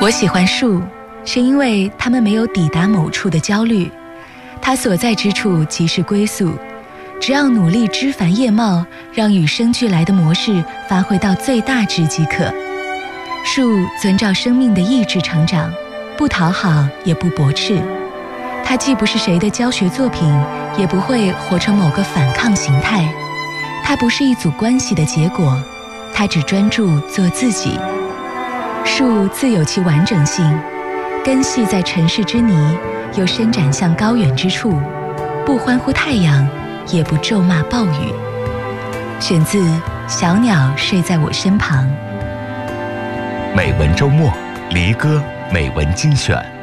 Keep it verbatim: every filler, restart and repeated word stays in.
我喜欢树，是因为它们没有抵达某处的焦虑，它所在之处即是归宿。只要努力枝繁叶茂，让与生俱来的模式发挥到最大值即可。树遵照生命的意志成长，不讨好也不驳斥。它既不是谁的教学作品，也不会活成某个反抗形态。它不是一组关系的结果，它只专注做自己。树自有其完整性，根系在尘世之泥，又伸展向高远之处，不欢呼太阳，也不咒骂暴雨。选自《小鸟睡在我身旁》。 美文周末，离歌美文精选。